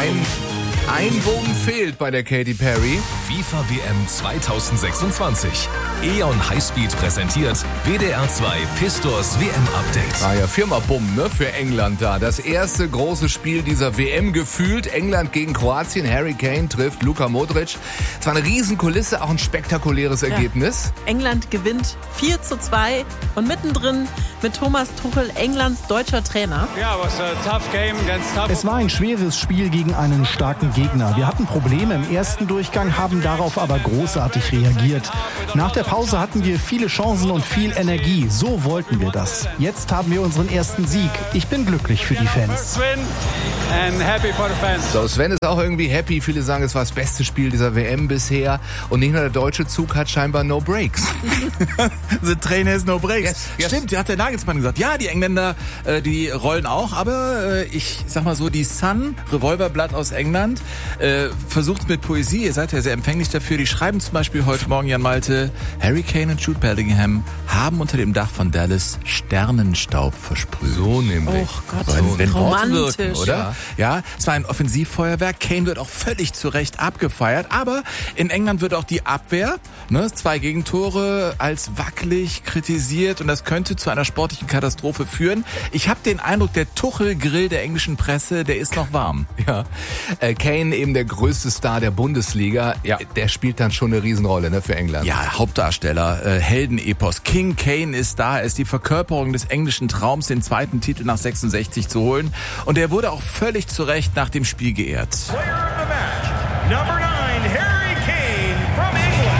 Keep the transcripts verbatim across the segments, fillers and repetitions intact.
Ein, ein Bogen fehlt bei der Katy Perry. FIFA W M zwanzig sechsundzwanzig. E.ON Highspeed präsentiert W D R zwei Pistors W M-Update. Ah ja, Firma Bumm, ne, für England da. Das erste große Spiel dieser W M gefühlt. England gegen Kroatien. Harry Kane trifft Luka Modric. Es war eine Riesenkulisse, auch ein spektakuläres ja. Ergebnis. England gewinnt vier zu zwei und mittendrin mit Thomas Tuchel, Englands deutscher Trainer. Yeah, it was a tough game against tough. Es war ein schweres Spiel gegen einen starken Gegner. Wir hatten Probleme im ersten Durchgang, haben darauf aber großartig reagiert. Nach der Pause hatten wir viele Chancen und viel Energie. So wollten wir das. Jetzt haben wir unseren ersten Sieg. Ich bin glücklich für die Fans. So, Sven ist auch irgendwie happy. Viele sagen, es war das beste Spiel dieser W M bisher. Und nicht nur der deutsche Zug hat scheinbar no breaks. The train has no breaks. Yes, yes. Stimmt, hat der Nagelsmann gesagt. Ja, die Engländer, äh, die rollen auch. Aber äh, ich sag mal so, die Sun, Revolverblatt aus England, äh, versucht mit Poesie. Ihr seid ja sehr empfänglich dafür. Die schreiben zum Beispiel heute Morgen, Jan Malte, Harry Kane und Jude Bellingham haben unter dem Dach von Dallas Sternenstaub versprüht. So nämlich. Oh Gott, wenn, wenn Worte romantisch. wirken, oder? Ja, es war ein Offensivfeuerwerk. Kane wird auch völlig zu Recht abgefeiert. Aber in England wird auch die Abwehr, ne, zwei Gegentore, als wackelig kritisiert. Und das könnte zu einer sportlichen Katastrophe führen. Ich habe den Eindruck, der Tuchel-Grill der englischen Presse, der ist noch warm. Ja, äh, Kane eben der größte Star der Bundesliga. Ja, der spielt dann schon eine Riesenrolle, ne, für England. Ja, Hauptdarsteller, äh, Heldenepos. King Kane ist da, er ist die Verkörperung des englischen Traums, den zweiten Titel nach sechsundsechzig zu holen. Und er wurde auch völlig zu Recht nach dem Spiel geehrt. Player of the match, number nine, Harry Kane from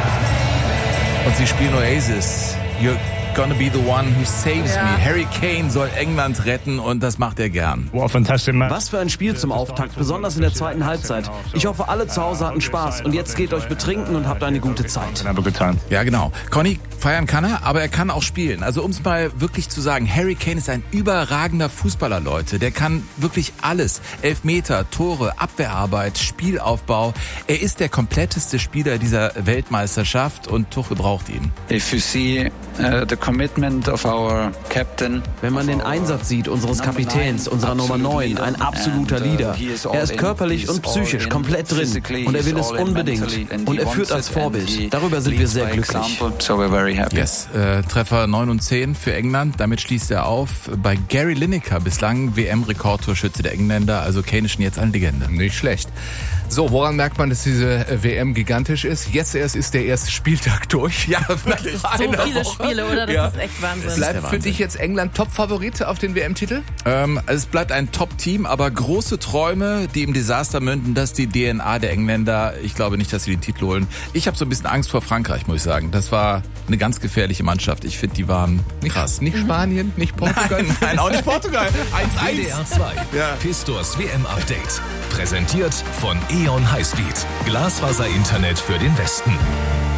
England. Und sie spielen Oasis. You're gonna be the one who saves Ja. me. Harry Kane soll England retten und das macht er gern. Was für ein Spiel zum Auftakt, besonders in der zweiten Halbzeit. Ich hoffe, alle zu Hause hatten Spaß und jetzt geht euch betrinken und habt eine gute Zeit. Ja, genau. Conny, feiern kann er, aber er kann auch spielen. Also um es mal wirklich zu sagen, Harry Kane ist ein überragender Fußballer, Leute. Der kann wirklich alles. Elfmeter, Tore, Abwehrarbeit, Spielaufbau. Er ist der kompletteste Spieler dieser Weltmeisterschaft und Tuchel braucht ihn. If you see uh, the commitment of our captain. Wenn man den Einsatz sieht unseres Kapitäns, unserer Nummer neun, ein absoluter Leader. Er ist körperlich und psychisch komplett drin und er will es unbedingt. Und er führt als Vorbild. Darüber sind wir sehr glücklich. Yes, äh, Treffer neun und zehn für England. Damit schließt er auf. Bei Gary Lineker, bislang W M-Rekordtorschütze der Engländer. Also Kane ist schon jetzt eine Legende. Nicht schlecht. So, woran merkt man, dass diese W M gigantisch ist? Jetzt erst ist der erste Spieltag durch. Ja, wirklich. So viele Spiele, oder? Das Ja. ist echt Wahnsinn. Bleibt für dich jetzt England Top-Favorit auf den W M-Titel? Ähm, es bleibt ein Top-Team, aber große Träume, die im Desaster münden, das ist die D N A der Engländer. Ich glaube nicht, dass sie den Titel holen. Ich habe so ein bisschen Angst vor Frankreich, muss ich sagen. Das war eine ganz gefährliche Mannschaft. Ich finde, die waren krass. Nicht Spanien, nicht Portugal? Nein, nein, auch nicht Portugal. eins W eins. D R zwei Ja. Pistors W M-Update. Präsentiert von E.ON Highspeed. Glasfaser-Internet für den Westen.